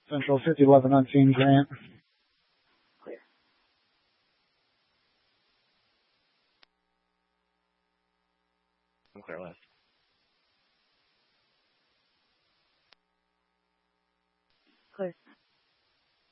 Central 5011 unseen Grant. Clear. I'm clear left.